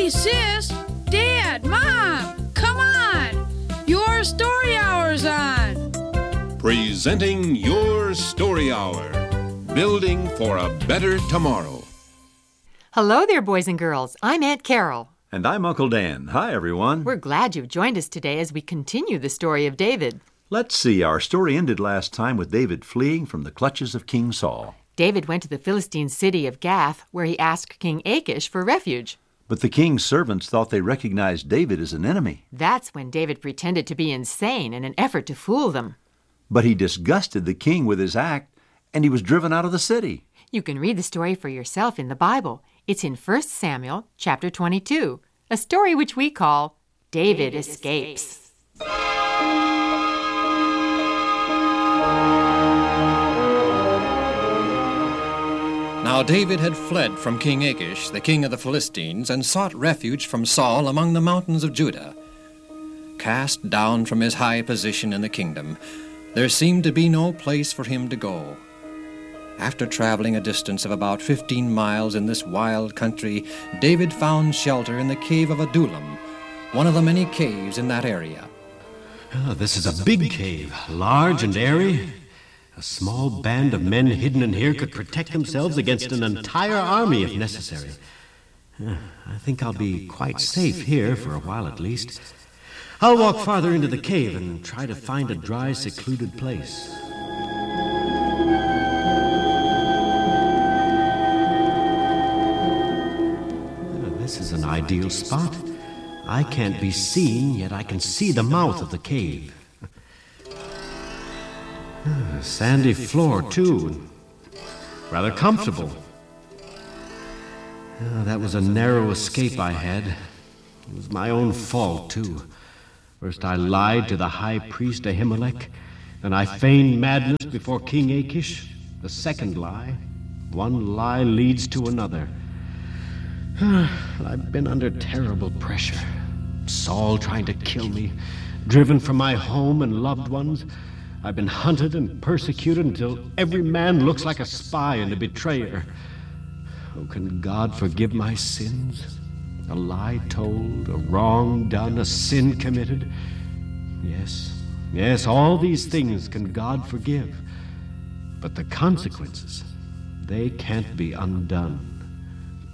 Hey, sis, Dad, Mom, come on. Your story hour's on. Presenting Your Story Hour. Building for a better tomorrow. Hello there, boys and girls. I'm Aunt Carol. And I'm Uncle Dan. Hi, everyone. We're glad you've joined us today as we continue the story of David. Let's see. Our story ended last time with David fleeing from the clutches of King Saul. David went to the Philistine city of Gath, where he asked King Achish for refuge. But the king's servants thought they recognized David as an enemy. That's when David pretended to be insane in an effort to fool them. But he disgusted the king with his act, and he was driven out of the city. You can read the story for yourself in the Bible. It's in 1 Samuel chapter 22, a story which we call David Escapes. Now David had fled from King Achish, the king of the Philistines, and sought refuge from Saul among the mountains of Judah. Cast down from his high position in the kingdom, there seemed to be no place for him to go. After traveling a distance of about 15 miles in this wild country, David found shelter in the cave of Adullam, one of the many caves in that area. Oh, this is a big cave, large and airy. A small band of men hidden in here could protect themselves against an entire army if necessary. I think I'll be quite safe here for a while at least. I'll walk farther into the cave and try to find a dry, secluded place. This is an ideal spot. I can't be seen, yet I can see the mouth of the cave. Sandy floor, too. Rather comfortable. That was a narrow escape I had. It was my own fault, too. First I lied to the high priest Ahimelech, and I feigned madness before King Achish. The second lie. One lie leads to another. I've been under terrible pressure. Saul trying to kill me, driven from my home and loved ones. I've been hunted and persecuted until every man looks like a spy and a betrayer. Oh, can God forgive my sins? A lie told, a wrong done, a sin committed? Yes, all these things can God forgive. But the consequences, they can't be undone.